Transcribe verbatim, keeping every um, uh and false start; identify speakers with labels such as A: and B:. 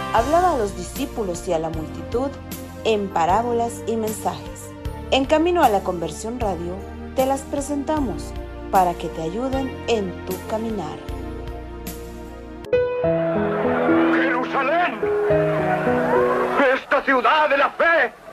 A: hablaba a los discípulos y a la multitud en parábolas y mensajes. En Camino a la Conversión Radio te las presentamos para que te ayuden en tu caminar.
B: ¡Jerusalén! ¡Esta ciudad de la fe!